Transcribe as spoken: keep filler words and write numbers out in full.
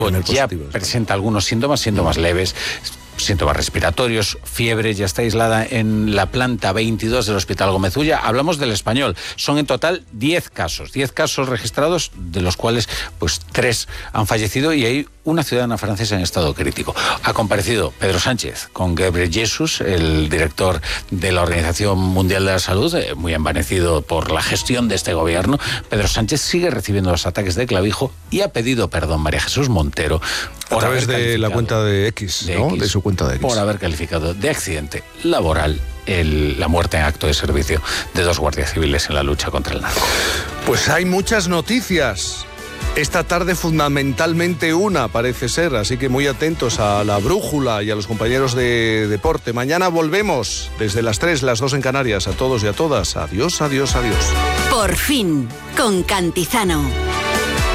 ya presenta algunos síntomas, síntomas leves, síntomas respiratorios, fiebre, ya está aislada en la planta veintidós del Hospital Gómez Ulla. Hablamos del Español. Son en total diez casos, diez casos registrados, de los cuales pues tres han fallecido y hay una ciudadana francesa en estado crítico. Ha comparecido Pedro Sánchez con Ghebreyesus, el director de la Organización Mundial de la Salud, eh, muy envanecido por la gestión de este gobierno. Pedro Sánchez sigue recibiendo los ataques de clavijo y ha pedido perdón María Jesús Montero a través de la cuenta de X, de ¿no? X, de su cuenta de X, por haber calificado de accidente laboral el, la muerte en acto de servicio de dos guardias civiles en la lucha contra el narco. Pues hay muchas noticias. Esta tarde fundamentalmente una, parece ser, así que muy atentos a la brújula y a los compañeros de deporte. Mañana volvemos desde las tres, las dos en Canarias. A todos y a todas, adiós, adiós, adiós. Por fin, con Cantizano.